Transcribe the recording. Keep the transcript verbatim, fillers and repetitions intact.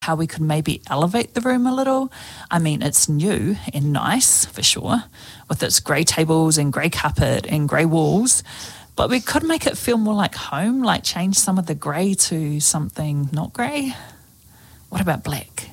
how we could maybe elevate the room a little. I mean, it's new and nice for sure, with its grey tables and grey carpet and grey walls, but we could make it feel more like home, like change some of the grey to something not grey. What about black?